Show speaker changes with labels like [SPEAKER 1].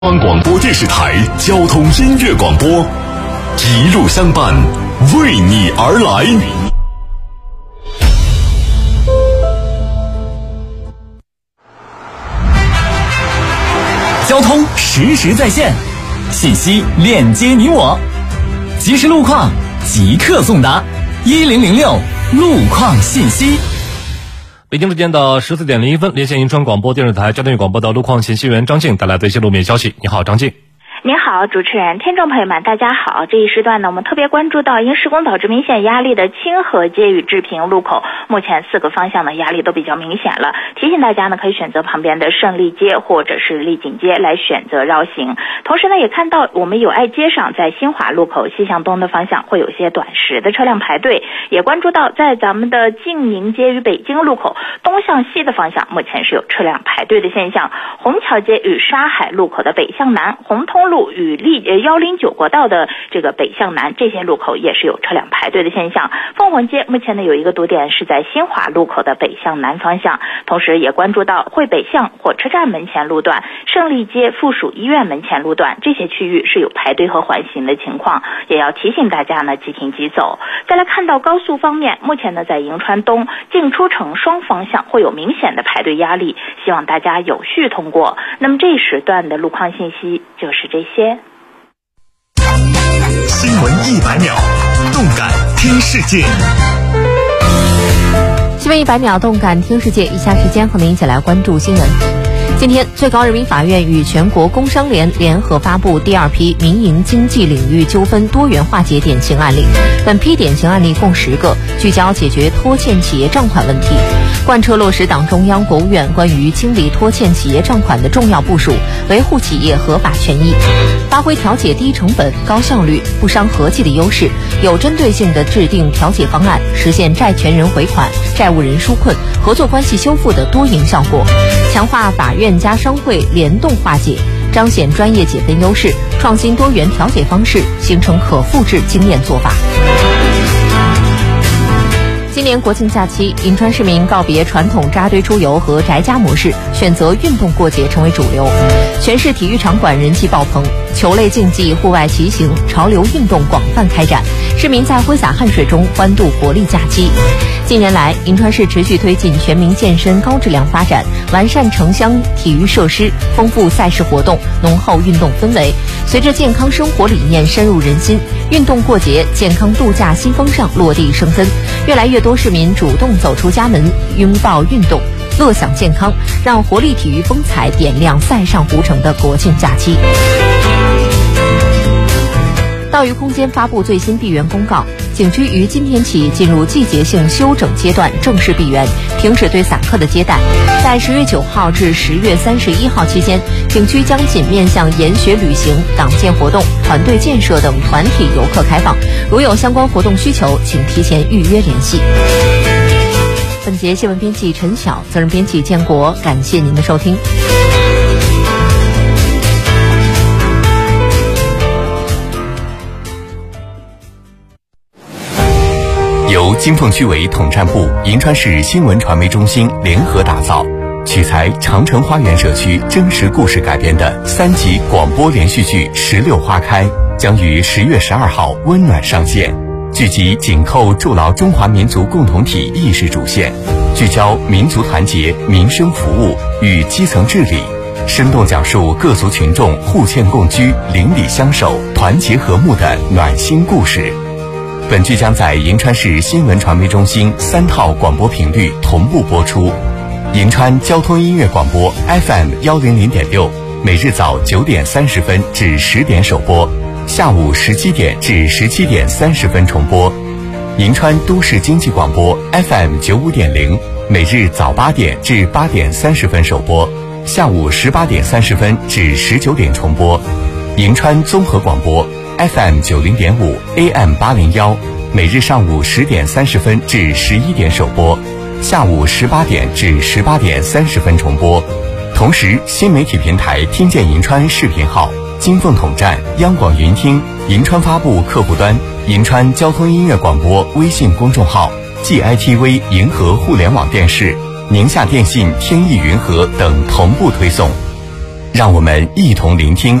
[SPEAKER 1] 中央广播电视台交通音乐广播，一路相伴，为你而来。
[SPEAKER 2] 交通实时在线，信息链接你我，即时路况即刻送达，1006路况信息。
[SPEAKER 3] 北京时间的14点01分，连线银川广播电视台交通广播的路况信息员张静带来最新路面消息。你好，张静。
[SPEAKER 4] 您好，主持人，听众朋友们，大家好。这一时段呢，我们特别关注到因施工导致明显压力的清河街与治平路口，目前4个方向的压力都比较明显了。提醒大家呢，可以选择旁边的胜利街或者是丽景街来选择绕行。同时呢，也看到我们友爱街上在新华路口西向东的方向会有些短时的车辆排队，也关注到在咱们的静宁街与北京路口东向西的方向，目前是有车辆排队的现象。虹桥街与沙海路口的北向南，红通路与109国道的这个北向南，这些路口也是有车辆排队的现象。凤凰街目前呢有一个堵点是在新华路口的北向南方向，同时也关注到汇北巷火车站门前路段、胜利街附属医院门前路段，这些区域是有排队和缓行的情况，也要提醒大家呢即停即走。再来看到高速方面，目前呢在银川东进出城双方向会有明显的排队压力，希望大家有序通过。那么这一时段的路况信息就是这些。
[SPEAKER 1] 新闻100秒，动感听世界。
[SPEAKER 5] 新闻100秒，动感听世界。以下时间和您一起来关注新闻。今天，最高人民法院与全国工商联联合发布第2批民营经济领域纠纷多元化解典型案例。本批典型案例共10个，聚焦解决拖欠企业账款问题，贯彻落实党中央、国务院关于清理拖欠企业账款的重要部署，维护企业合法权益，发挥调解低成本、高效率、不伤和气的优势，有针对性地制定调解方案，实现债权人回款、债务人纾困、合作关系修复的多赢效果，强化法院加商会联动化解，彰显专业解分优势，创新多元调解方式，形成可复制经验做法。今年国庆假期，银川市民告别传统扎堆出游和宅家模式，选择运动过节成为主流。全市体育场馆人气爆棚，球类竞技、户外骑行、潮流运动广泛开展，市民在挥洒汗水中欢度国历假期。近年来，银川市持续推进全民健身高质量发展，完善城乡体育设施，丰富赛事活动，浓厚运动氛围。随着健康生活理念深入人心，运动过节、健康度假新风尚落地生根，越来越多市民主动走出家门，拥抱运动，乐享健康，让活力体育风采点亮塞上湖城的国庆假期。道鱼空间发布最新闭园公告，景区于今天起进入季节性休整阶段，正式闭园，停止对散客的接待。在10月9号至10月31号期间，景区将仅面向研学旅行、党建活动、团队建设等团体游客开放，如有相关活动需求，请提前预约联系。本节新闻编辑陈晓，责任编辑建国，感谢您的收听。
[SPEAKER 1] 由金凤区委统战部、银川市新闻传媒中心联合打造，取材长城花园社区真实故事改编的3集广播连续剧《石榴花开》将于10月12号温暖上线。剧集紧扣筑牢中华民族共同体意识主线，聚焦民族团结、民生服务与基层治理，生动讲述各族群众互歉共居、邻里相守、团结和睦的暖心故事。本剧将在银川市新闻传媒中心3套广播频率同步播出。银川交通音乐广播 FM100.6，每日早9点30分至10点首播，下午17点至17点30分重播。银川都市经济广播 FM95.0，每日早8点至8点30分首播，下午18点30分至19点重播。银川综合广播FM90.5 AM801，每日上午10点30分至11点首播，下午18点至18点30分重播。同时，新媒体平台听见银川视频号、金凤统战、央广云听、银川发布客户端、银川交通音乐广播微信公众号、GITV 银河互联网电视、宁夏电信天翼云和等同步推送。 让我们一同聆听